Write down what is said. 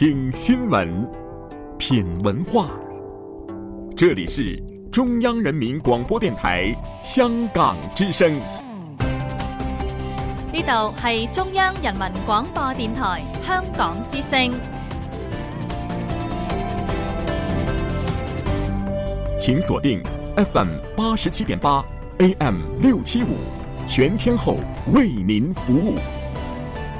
听新闻，品文化。这里是中央人民廣播電台香港之聲。 呢度係中央人民廣播電台香港之聲。 請鎖定 FM 87.8 AM 675，全天候為您服務。